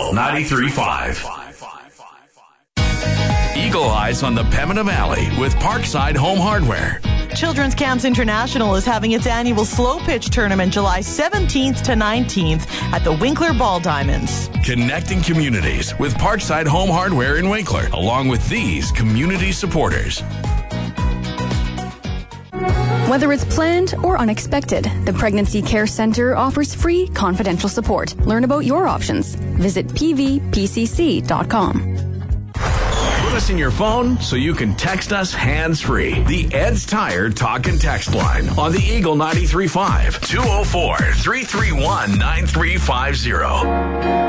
Eagle 93.5. Eagle Eyes on the Pembina Valley with Parkside Home Hardware. Children's Camps International is having its annual slow pitch tournament July 17th to 19th at the Winkler Ball Diamonds. Connecting communities with Parkside Home Hardware in Winkler, along with these community supporters. Whether it's planned or unexpected, the Pregnancy Care Center offers free confidential support. Learn about your options. Visit pvpcc.com. Put us in your phone so you can text us hands-free. The Ed's Tire Talk and Text line on the Eagle 93.5 204-331-9350.